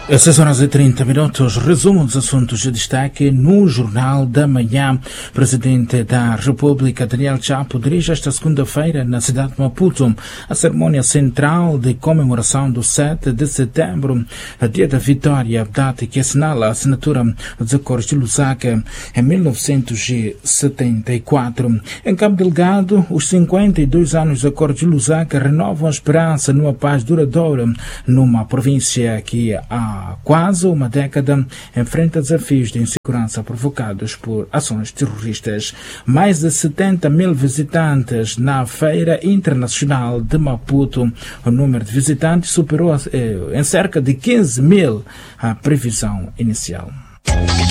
Às 6h30, resumo dos assuntos de destaque no Jornal da Manhã. Presidente da República, Daniel Chapo, dirige esta segunda-feira na cidade de Maputo a cerimônia central de comemoração do 7 de setembro, a dia da vitória, data que assinala a assinatura dos acordos de Lusaka em 1974. Em Cabo Delgado, os 52 anos dos acordos de Lusaka renovam a esperança numa paz duradoura numa província que há quase uma década enfrenta desafios de insegurança provocados por ações terroristas. Mais de 70 mil visitantes na Feira Internacional de Maputo. O número de visitantes superou em cerca de 15 mil a previsão inicial.